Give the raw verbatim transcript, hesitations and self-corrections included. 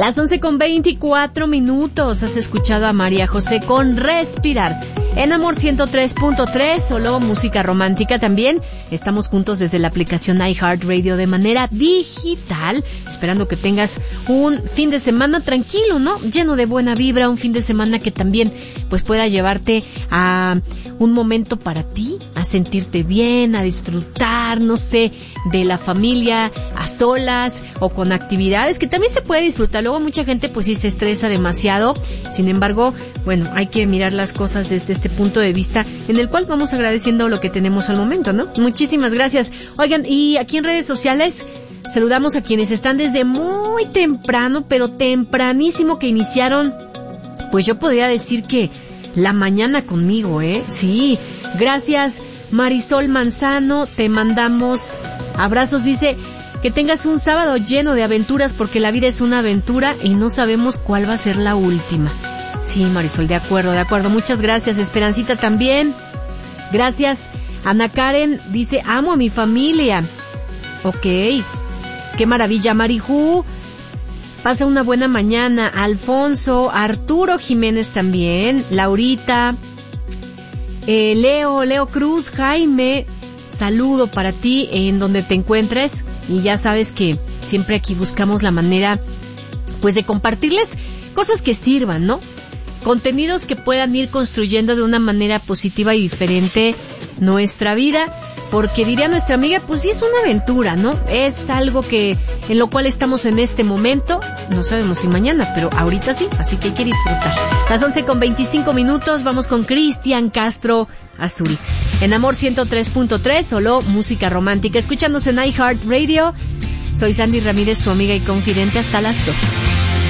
Las once con veinticuatro minutos. Has escuchado a María José con Respirar. En Amor ciento tres punto tres, solo música romántica también. Estamos juntos desde la aplicación iHeartRadio de manera digital, esperando que tengas un fin de semana tranquilo, ¿no? Lleno de buena vibra, un fin de semana que también pues pueda llevarte a un momento para ti, a sentirte bien, a disfrutar, no sé, de la familia a solas o con actividades que también se puede disfrutar. Luego mucha gente pues sí se estresa demasiado, sin embargo, bueno, hay que mirar las cosas desde este punto de vista en el cual vamos agradeciendo lo que tenemos al momento, ¿no? Muchísimas gracias. Oigan, y aquí en redes sociales saludamos a quienes están desde muy temprano, pero tempranísimo que iniciaron, pues yo podría decir que la mañana conmigo, ¿eh? Sí, gracias Marisol Manzano, te mandamos abrazos, dice que tengas un sábado lleno de aventuras porque la vida es una aventura y no sabemos cuál va a ser la última. Sí, Marisol, de acuerdo, de acuerdo. Muchas gracias. Esperancita también. Gracias. Ana Karen dice, amo a mi familia. Ok. Qué maravilla. Marijú, pasa una buena mañana. Alfonso, Arturo Jiménez también. Laurita, eh, Leo, Leo Cruz, Jaime, saludo para ti en donde te encuentres. Y ya sabes que siempre aquí buscamos la manera, pues, de compartirles cosas que sirvan, ¿no? Contenidos que puedan ir construyendo de una manera positiva y diferente nuestra vida, porque diría nuestra amiga, pues sí es una aventura, ¿no? Es algo que, en lo cual estamos en este momento, no sabemos si mañana, pero ahorita sí, así que hay que disfrutar. Las once con veinticinco minutos, vamos con Cristian Castro Azul. En Amor ciento tres punto tres, solo música romántica, escuchándose en iHeartRadio. Soy Sandy Ramírez, tu amiga y confidente, hasta las dos.